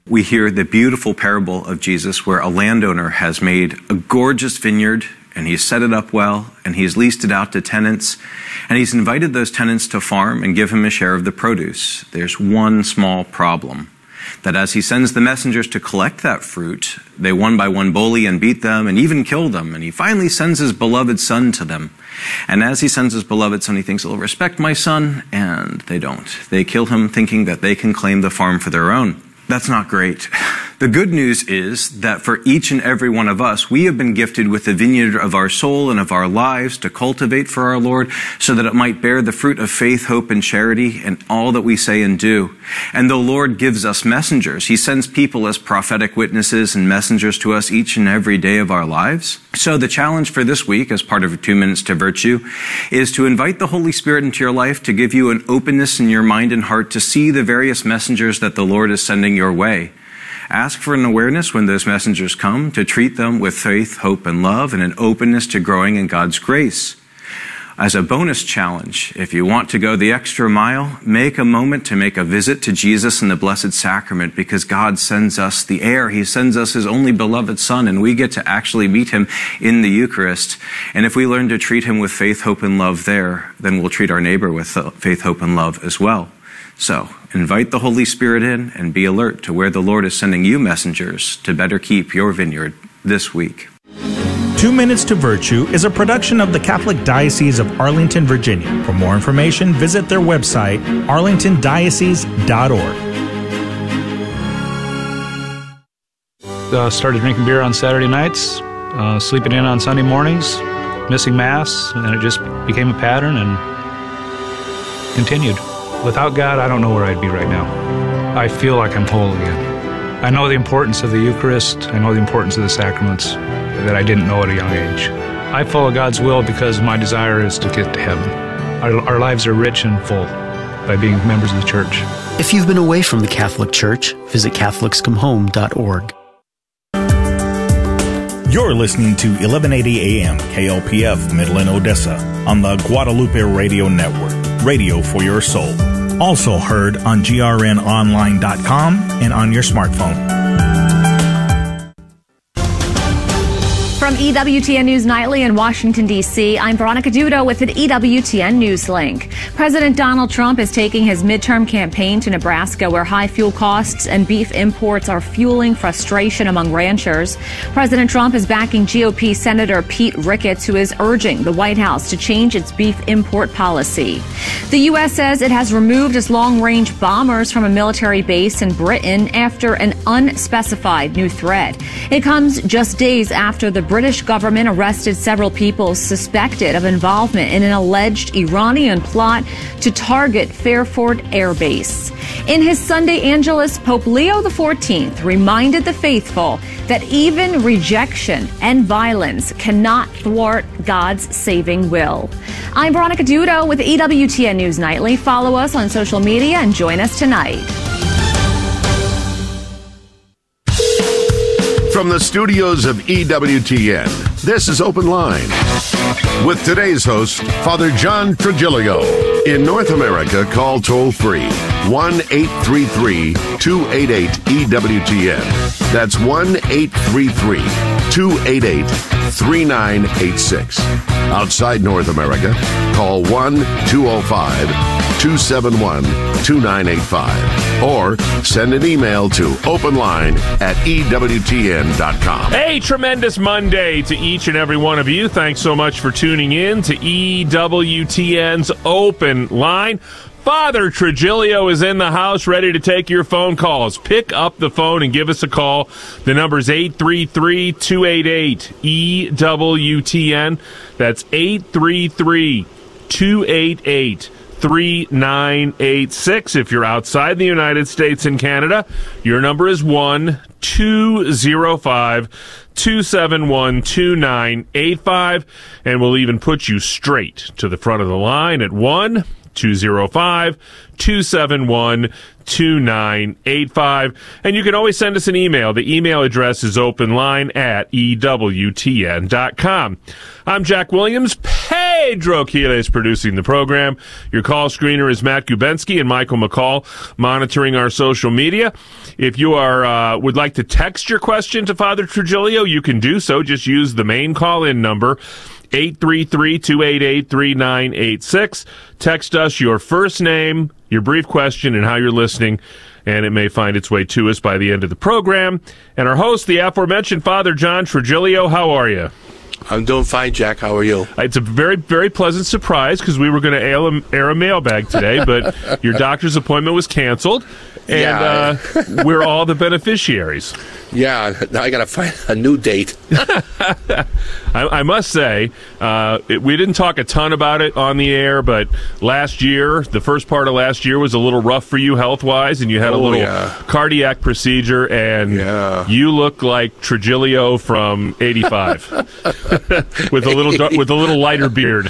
we hear the beautiful parable of Jesus where a landowner has made a gorgeous vineyard and he's set it up well and he's leased it out to tenants and he's invited those tenants to farm and give him a share of the produce. There's one small problem, that as he sends the messengers to collect that fruit, they one by one bully and beat them and even kill them. And he finally sends his beloved son to them. And as he sends his beloved son, he thinks, they'll respect my son, and they don't. They kill him thinking that they can claim the farm for their own. That's not great. The good news is that for each and every one of us, we have been gifted with the vineyard of our soul and of our lives to cultivate for our Lord so that it might bear the fruit of faith, hope, and charity in all that we say and do. And the Lord gives us messengers. He sends people as prophetic witnesses and messengers to us each and every day of our lives. So the challenge for this week, as part of 2 Minutes to Virtue, is to invite the Holy Spirit into your life to give you an openness in your mind and heart to see the various messengers that the Lord is sending your way. Ask for an awareness when those messengers come, to treat them with faith, hope, and love, and an openness to growing in God's grace. As a bonus challenge, if you want to go the extra mile, make a moment to make a visit to Jesus in the Blessed Sacrament, because God sends us the heir. He sends us His only beloved Son, and we get to actually meet Him in the Eucharist. And if we learn to treat Him with faith, hope, and love there, then we'll treat our neighbor with faith, hope, and love as well. So, invite the Holy Spirit in and be alert to where the Lord is sending you messengers to better keep your vineyard this week. 2 Minutes to Virtue is a production of the Catholic Diocese of Arlington, Virginia. For more information, visit their website, arlingtondiocese.org. Started drinking beer on Saturday nights, sleeping in on Sunday mornings, missing Mass, and it just became a pattern and continued. Without God, I don't know where I'd be right now. I feel like I'm whole again. I know the importance of the Eucharist. I know the importance of the sacraments that I didn't know at a young age. I follow God's will because my desire is to get to heaven. Our lives are rich and full by being members of the Church. If you've been away from the Catholic Church, visit CatholicsComeHome.org. You're listening to 1180 AM KLPF Midland, Odessa on the Guadalupe Radio Network. Radio for your soul. Also heard on grnonline.com and on your smartphone. From EWTN News Nightly in Washington, D.C., I'm Veronica Dudo with an EWTN News Link. President Donald Trump is taking his midterm campaign to Nebraska, where high fuel costs and beef imports are fueling frustration among ranchers. President Trump is backing GOP Senator Pete Ricketts, who is urging the White House to change its beef import policy. The U.S. says it has removed its long-range bombers from a military base in Britain after an unspecified new threat. It comes just days after the British government arrested several people suspected of involvement in an alleged Iranian plot to target Fairford Air Base. In his Sunday Angelus, Pope Leo XIV reminded the faithful that even rejection and violence cannot thwart God's saving will. I'm Veronica Dudo with EWTN News Nightly. Follow us on social media and join us tonight. From the studios of EWTN, this is Open Line. With today's host, Father John Trigilio. In North America, call toll-free 1-833-288-EWTN. That's 1-833-288-3986. Outside North America, call 1-205-271-2985. Or send an email to openline@EWTN.com. A tremendous Monday to each and every one of you. Thanks so much for tuning in to EWTN's Open Line. Father Trigilio is in the house, ready to take your phone calls. Pick up the phone and give us a call. The number is 833-288-EWTN. That's 833-288-3986. If you're outside the United States and Canada, your number is 1-205-271-2985, and we'll even put you straight to the front of the line at 1-205-271-2985. And you can always send us an email. The email address is openline@EWTN.com. I'm Jack Williams. Pay Pedro Quiles producing the program. Your call screener is Matt Gubensky and Michael McCall monitoring our social media. If you would like to text your question to Father Trigilio, you can do so. Just use the main call-in number, 833-288-3986. Text us your first name, your brief question, and how you're listening, and it may find its way to us by the end of the program. And our host, the aforementioned Father John Trigilio, how are you? I'm doing fine, Jack. How are you? It's a very, very pleasant surprise because we were going to air a mailbag today, but your doctor's appointment was canceled, and we're all the beneficiaries. Yeah, now I got to find a new date. I must say, we didn't talk a ton about it on the air, but last year, the first part of last year was a little rough for you health-wise, and you had a little cardiac procedure, and you look like Trigilio from '85 with a little lighter beard.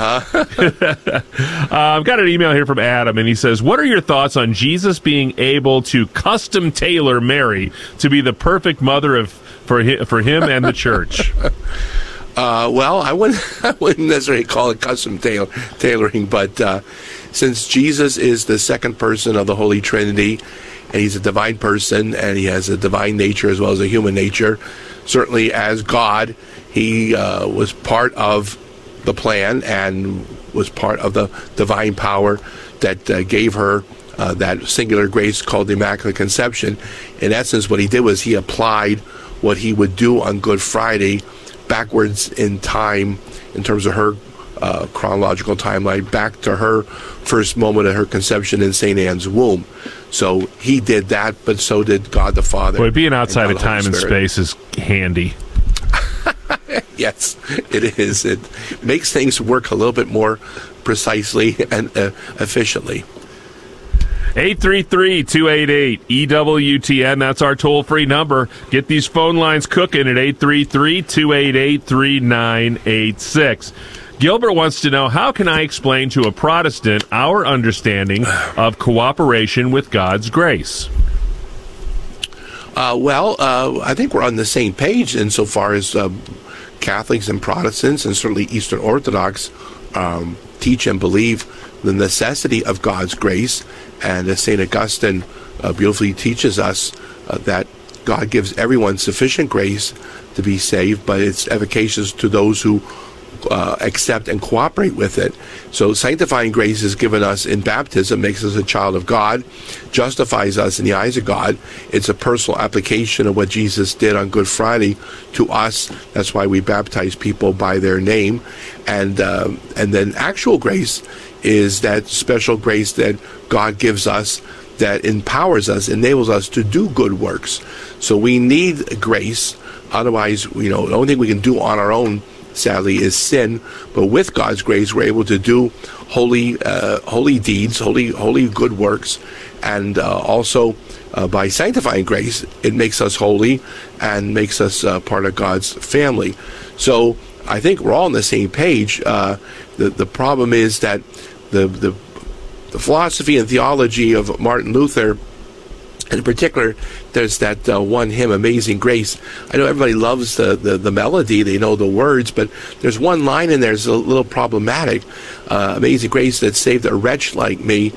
I've got an email here from Adam, and he says, "What are your thoughts on Jesus being able to custom tailor Mary to be the perfect mother for him and the church?" Well, I wouldn't necessarily call it custom tailoring, but since Jesus is the second person of the Holy Trinity, and he's a divine person, and he has a divine nature as well as a human nature, certainly as God, he was part of the plan and was part of the divine power that gave her that singular grace called the Immaculate Conception. In essence, what he did was he applied what he would do on Good Friday backwards in time in terms of her chronological timeline back to her first moment of her conception in St. Anne's womb. So he did that, but so did God the Father. Boy, being outside of time and space is handy. Yes, it is. It makes things work a little bit more precisely and efficiently. 833-288-EWTN. That's our toll-free number. Get these phone lines cooking at 833-288-3986. Gilbert wants to know, how can I explain to a Protestant our understanding of cooperation with God's grace? I think we're on the same page insofar as Catholics and Protestants, and certainly Eastern Orthodox, teach and believe the necessity of God's grace. And as St. Augustine beautifully teaches us, that God gives everyone sufficient grace to be saved, but it's efficacious to those who accept and cooperate with it. So sanctifying grace is given us in baptism, makes us a child of God, justifies us in the eyes of God. It's a personal application of what Jesus did on Good Friday to us. That's why we baptize people by their name. And then actual grace is that special grace that God gives us that empowers us, enables us to do good works. So we need grace. Otherwise, the only thing we can do on our own, sadly, is sin. But with God's grace, we're able to do holy deeds, holy good works, and also by sanctifying grace, it makes us holy and makes us part of God's family. So I think we're all on the same page. The problem is that the philosophy and theology of Martin Luther, in particular, there's that one hymn, Amazing Grace. I know everybody loves the melody, they know the words, but there's one line in there that's a little problematic. Amazing Grace that saved a wretch like me.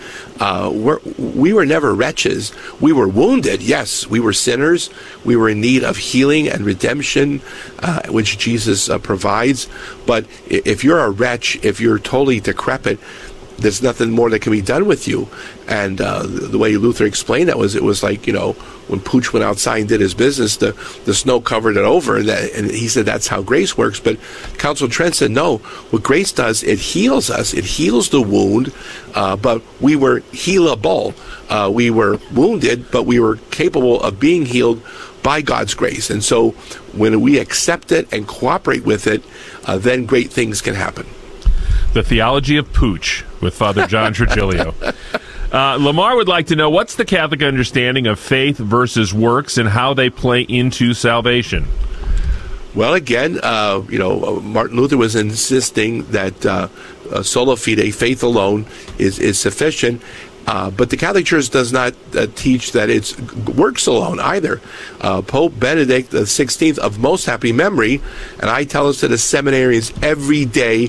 We were never wretches. We were wounded, yes. We were sinners. We were in need of healing and redemption, which Jesus provides. But if you're a wretch, if you're totally decrepit, there's nothing more that can be done with you. And the way Luther explained that was, it was like, when Pooch went outside and did his business, the snow covered it over, and he said that's how grace works. But Council of Trent said, no, what grace does, it heals us, it heals the wound, but we were healable. We were wounded, but we were capable of being healed by God's grace. And so when we accept it and cooperate with it, then great things can happen. The Theology of Pooch with Father John Trigilio. Lamar would like to know, what's the Catholic understanding of faith versus works and how they play into salvation? Well, again, Martin Luther was insisting that sola fide, faith alone, is sufficient. But the Catholic Church does not teach that it's works alone either. Pope Benedict XVI, of most happy memory, and I tell us to the seminarians every day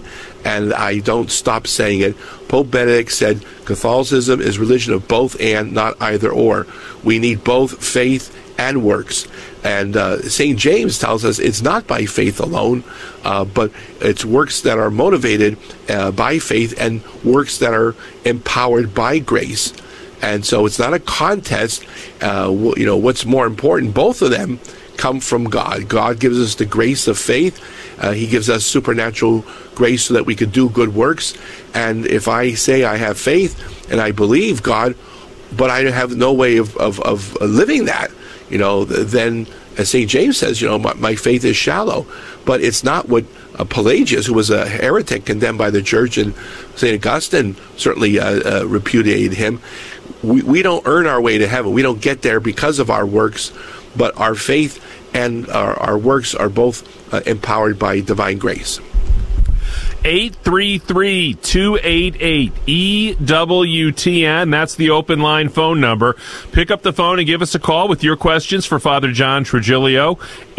and I don't stop saying it. Pope Benedict said Catholicism is religion of both and, not either or. We need both faith and works. And St. James tells us it's not by faith alone, but it's works that are motivated by faith and works that are empowered by grace. And so it's not a contest. What's more important? Both of them come from God. God gives us the grace of faith. He gives us supernatural grace so that we could do good works. And if I say I have faith and I believe God, but I have no way of living that, then, as St. James says, my faith is shallow. But it's not what Pelagius, who was a heretic condemned by the church, and St. Augustine certainly repudiated him. We don't earn our way to heaven. We don't get there because of our works, but our faith and our works are both empowered by divine grace. 833-288-EWTN. That's the open line phone number. Pick up the phone and give us a call with your questions for Father John Trigilio.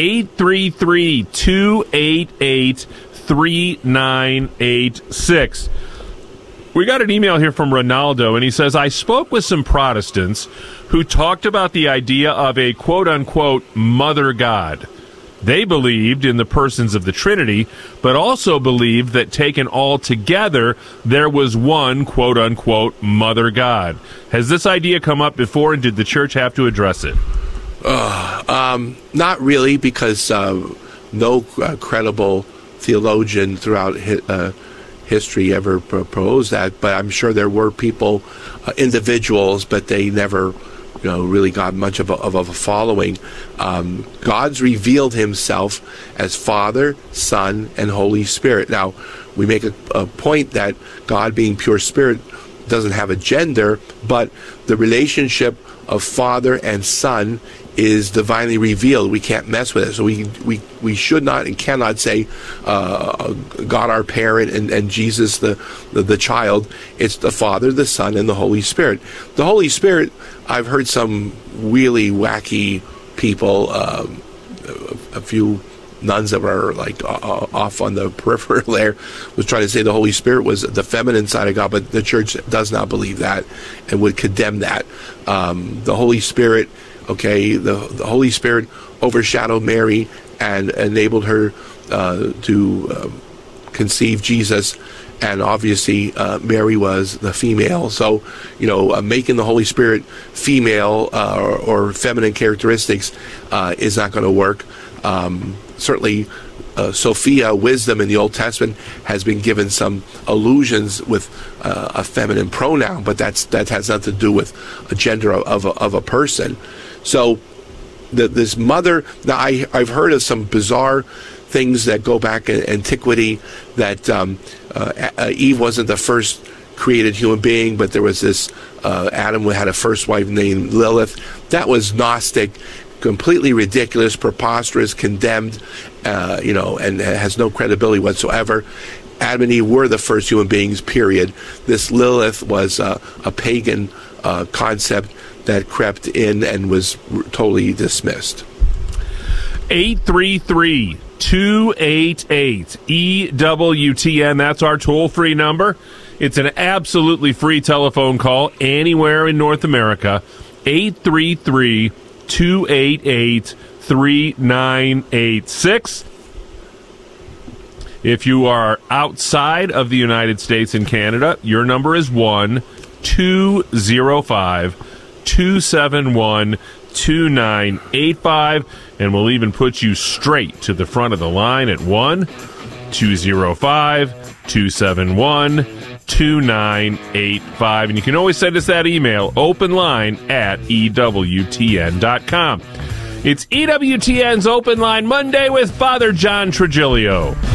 833-288-3986. We got an email here from Ronaldo, and he says, I spoke with some Protestants who talked about the idea of a quote-unquote mother God. They believed in the persons of the Trinity, but also believed that taken all together, there was one quote-unquote mother God. Has this idea come up before, and did the church have to address it? Not really, because no credible theologian throughout history ever proposed that. But I'm sure there were people, individuals, but they never really got much of a following. God's revealed himself as Father, Son, and Holy Spirit. Now, we make a point that God, being pure spirit, doesn't have a gender, but the relationship of Father and Son is divinely revealed. We can't mess with it. So we should not and cannot say God our parent and Jesus the child. It's the Father, the Son, and the Holy Spirit. The Holy Spirit, I've heard some really wacky people, a few nuns that were off on the peripheral there, was trying to say the Holy Spirit was the feminine side of God, but the church does not believe that and would condemn that. The Holy Spirit, the Holy Spirit overshadowed Mary and enabled her to conceive Jesus, and obviously Mary was the female. So, making the Holy Spirit female or feminine characteristics is not going to work. Certainly, Sophia, wisdom in the Old Testament, has been given some allusions with a feminine pronoun, but that has nothing to do with a gender of a person. So this mother, now I've heard of some bizarre things that go back in antiquity, that Eve wasn't the first created human being, but there was this Adam had a first wife named Lilith. That was Gnostic, completely ridiculous, preposterous, condemned, and has no credibility whatsoever. Adam and Eve were the first human beings, period. This Lilith was a pagan concept that crept in and was totally dismissed. 833-288-EWTN. That's our toll-free number. It's an absolutely free telephone call anywhere in North America. 833-288-3986. If you are outside of the United States and Canada, your number is 1-205-271-2985, and we'll even put you straight to the front of the line at 1-205-271-2985. And you can always send us that email, openline@EWTN.com. It's EWTN's Open Line Monday with Father John Trigilio.